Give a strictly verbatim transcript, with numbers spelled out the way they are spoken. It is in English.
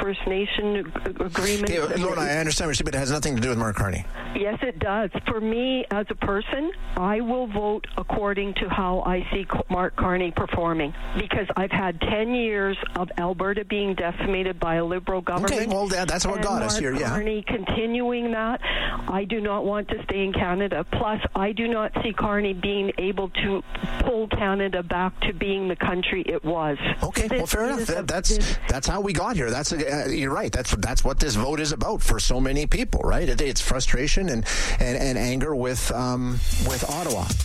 First Nation ag- agreement. Okay, Lorna, I understand what you're saying, but it has nothing to do with Mark Carney. Yes, it does. For me, as a person, I will vote according to how I see Mark Carney performing, because I've had ten years of Alberta being decimated by a Liberal government. Okay, well, that, that's what got Mark us here, yeah. Carney continuing that. I do not want to stay in Canada. Plus, I do not see Carney being able to pull Canada back to being the country it was. Okay, This well, fair enough. is a- That, that's that's how we got here. That's uh, you're right. That's that's what this vote is about for so many people, right? It, it's frustration and, and, and anger with um, with Ottawa.